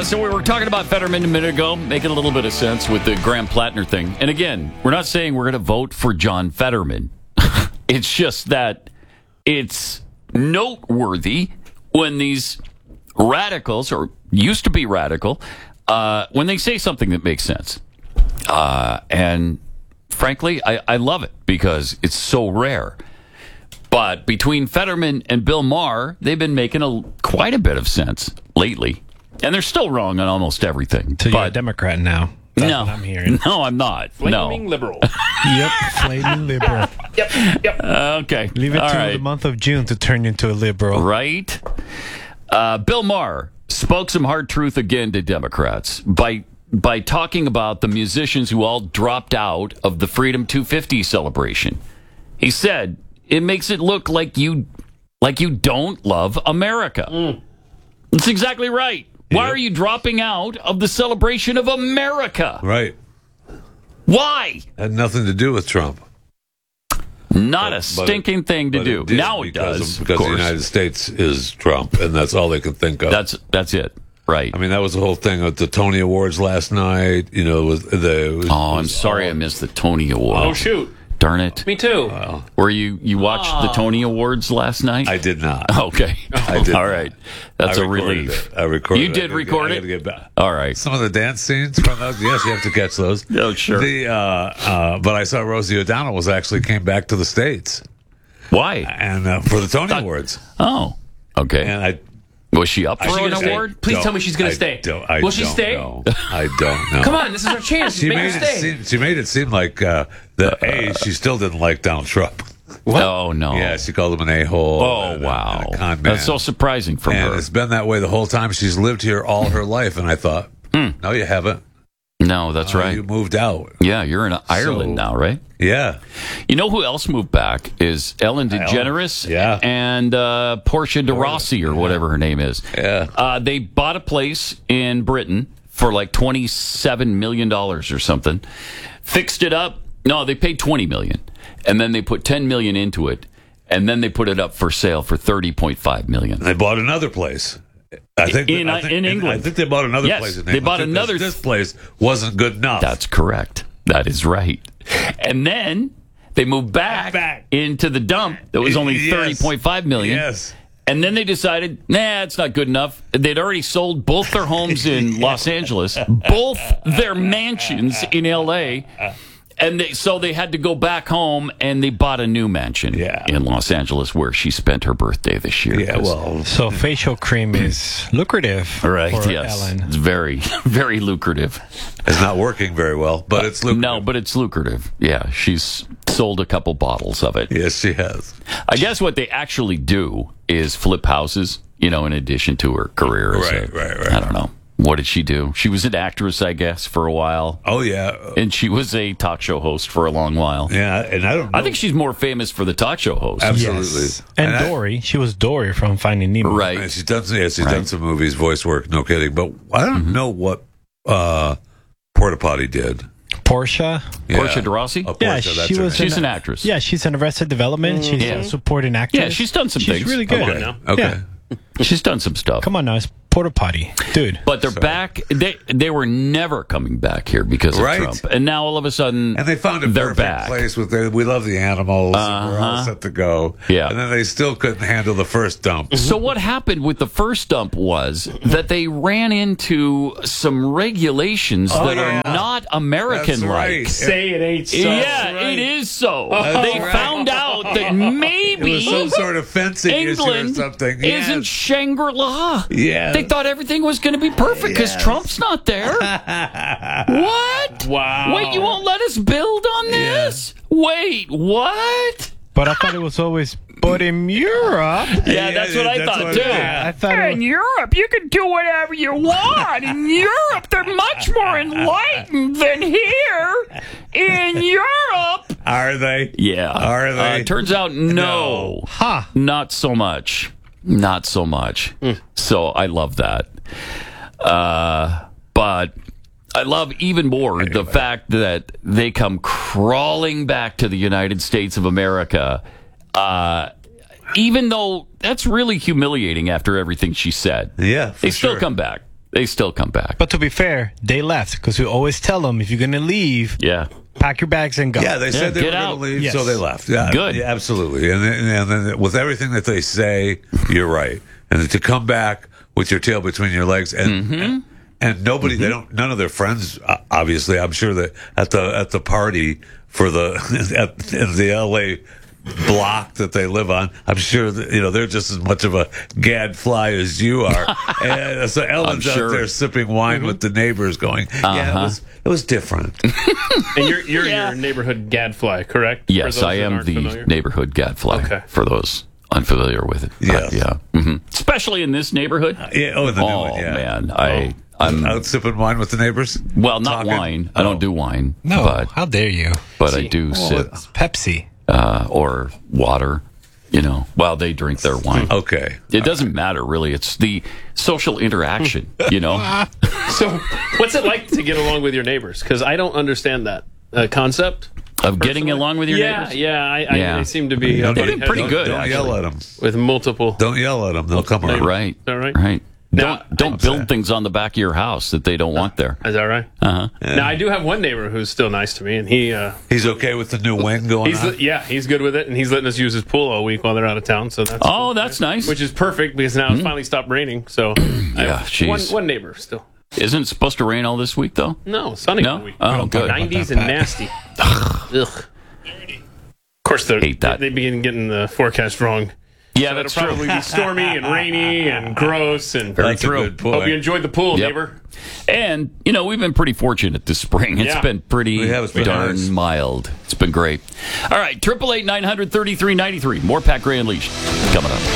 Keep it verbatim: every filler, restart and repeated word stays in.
so we were talking about Fetterman a minute ago, making a little bit of sense with the Graham Plattner thing. And again, we're not saying we're going to vote for John Fetterman. It's just that it's noteworthy when these radicals, or used to be radical, uh, when they say something that makes sense. Uh, and frankly, I, I love it because it's so rare. But between Fetterman and Bill Maher, they've been making a, quite a bit of sense lately. And they're still wrong on almost everything. So but, you're a Democrat now. That's no, what I'm hearing. No, I'm not. Flaming no. liberal. Yep, flaming liberal. Yep, yep. Uh, okay. Leave it All to right. the month of June to turn into a liberal. Right? Uh, Bill Maher spoke some hard truth again to Democrats by by talking about the musicians who all dropped out of the Freedom two fifty celebration. He said, it makes it look like you like you don't love America. Mm. That's exactly right. Why Yep. are you dropping out of the celebration of America? Right. Why? Had nothing to do with Trump. Not But- a but stinking it- thing to but do. did Now it because does. Of, because of the course. United States is Trump, and that's all they can think of. That's that's it. Right. I mean, that was the whole thing at the Tony Awards last night. You know, was the. It was, Oh, I'm was sorry all- I missed the Tony Awards. Oh, shoot. Darn it. Me too. Were you, you watched the Tony Awards last night? I did not. Okay. I did All not. right. That's I a recorded relief. it. I recorded You it. did I gotta record get- I it? gotta get back. All right. Some of the dance scenes from those, yes, you have to catch those. Oh, sure. The, uh, uh, but I saw Rosie O'Donnell was actually came back to the States Why? and uh, for the Tony Thought- Awards, Oh. Okay. and I Was she up Is for she an gonna stay? award? Please don't- tell me she's going I to stay. don't- I Will she don't stay? know. I don't know. Come on, this is our chance. She Make made her it stay. seem. She made it seem like uh, the A. She still didn't like Donald Trump. Oh, no. Yeah, she called him an a-hole. Oh, and a- wow. and a con man. That's so surprising from and her. it's been that way the whole time. She's lived here all her life, and I thought, no, you haven't. No, that's Uh, right. You moved out. Yeah, you're in Ireland So- now, right? Yeah. You know who else moved back is Ellen DeGeneres Yeah. and uh, Portia de Rossi, or whatever her name is. Yeah. Uh, they bought a place in Britain for like twenty-seven million dollars or something. Fixed it up. No, they paid twenty million dollars. And then they put ten million dollars into it. And then they put it up for sale for thirty point five million dollars. They bought another place. I think In- I think, in England. I think they bought another Yes, place in they England. bought This- another- This place wasn't good enough. That's correct. That is right. And then they moved back, Back. into the dump that was only Yes. thirty point five million dollars. Yes. And then they decided, nah, it's not good enough. They'd already sold both their homes in Los Angeles, both their mansions in L A, and they, so they had to go back home, and they bought a new mansion Yeah. in Los Angeles where she spent her birthday this year. Yeah, 'Cause- well, So facial cream is lucrative right, for yes. Ellen. It's very, very lucrative. it's not working very well, but it's lucrative. No, but it's lucrative. Yeah, she's sold a couple bottles of it. Yes, she has. I guess what they actually do is flip houses, you know, in addition to her career. As Right, a, right, right. I don't know. What did she do? She was an actress, I guess, for a while. Oh, yeah. And she was a talk show host for a long while. Yeah, and I don't know. I think she's more famous for the talk show host. Absolutely. Yes. And, And I- Dory. She was Dory from Finding Nemo. Right. And she's done, yeah, she's Right. done some movies, voice work, no kidding. But I don't Mm-hmm. know what uh, Porta Potty did. Portia. Portia de Rossi? Oh, Yeah, Portia, that's she her was name. She's an actress. Yeah, she's in Arrested Development. She's Yeah. a supporting actress. Yeah, she's done some she's things. really good. Come on Okay. now. Okay. Yeah. She's done some stuff. Come on now, it's Porta Potty. Dude. But they're back. They they were never coming back here because of Right. Trump. And now all of a sudden, And they found a they're perfect back. place with the, we love the animals. And we're all Uh-huh. set to go. Yeah. And then they still couldn't handle the first dump. So what happened with the first dump was that they ran into some regulations that yeah. are not American That's like. right. Say it ain't so. Yeah, right. it is so. That's they right. found out that It maybe was some sort of fencing issue or England something. isn't Yes. Shangri-La. Yes. They thought everything was going to be perfect because Yes. Trump's not there. What? Wow. Wait, you won't let us build on this? Wait, what? But I thought it was always, but in Europe. Yeah, Yeah, that's what I that's thought what- too. yeah. I thought it In was, Europe, you can do whatever you want. In Europe, they're much more enlightened than here. In Europe. Are they? Yeah. Are they? Uh, turns out, no. ha. Not so much. Not so much. So I love that. Uh, but I love even more the fact that they come crawling back to the United States of America, uh, even though that's really humiliating after everything she said. Yeah, for They still sure. come back. they still come back. But to be fair, they left because we always tell them if you're going to leave, Yeah. pack your bags and go. Yeah, they said they get were going out. to leave, Yes. so they left. Yeah, Good. yeah, absolutely. And then, and then with everything that they say, you're right. And to come back with your tail between your legs and Mm-hmm. and, and nobody, they don't, none of their friends, uh, obviously, I'm sure that at the at the party for the at, in the L A block that they live on, I'm sure that, you know, they're just as much of a gadfly as you are. And so Ellen's I'm sure. out there sipping wine with the neighbors, going, "Yeah, Uh-huh. it was it was different." And you're you're Yeah. your neighborhood gadfly, correct? For Yes, those I that am aren't the familiar? neighborhood gadfly Okay. for those unfamiliar with it. Yes. Uh, yeah. hmm Especially in this neighborhood. Yeah, oh, in the new oh, one, yeah. man. I, I'm, Out sipping wine with the neighbors? well, not Talking? wine. I don't Oh. do wine. No, But, how dare you? but I do sip It's Pepsi. uh, or water, you know, while they drink their wine. Okay. It doesn't matter, really. It's the social interaction, you know? So, what's it like to get along with your neighbors? Because I don't understand that uh, concept. Of getting along with your yeah, neighbors? yeah, I, I, Yeah. They seem to be They've butting been heads pretty on good, Don't actually. yell at them. with multiple. Don't yell at them. They'll come around. Right. All right. Right. Now- don't don't I'll build say. things on the back of your house that they don't want there. Is that right? Uh-huh. Now I do have one neighbor who's still nice to me, and he uh, He's okay with the new wing going he's on? yeah he's good with it, and he's letting us use his pool all week while they're out of town. So that's Oh, that's nice. which is perfect because now it's finally stopped raining. So I Yeah, have jeez. one one neighbor still. Isn't it supposed to rain all this week, though? No, sunny No? all week. Oh, good. nineties About and that, nasty. Ugh. Of course, they're- Hate that. they begin getting the forecast wrong. Yeah, So that's it'll true. probably be stormy and rainy and gross. And Very That's a true. good point. hope you enjoyed the pool, Yep. neighbor. And, you know, we've been pretty fortunate this spring. It's Yeah. been pretty We have. It's been darn nice. mild. It's been great. All right, eight eight eight, nine hundred, thirty-three ninety-three. More Pat Gray Unleashed coming up.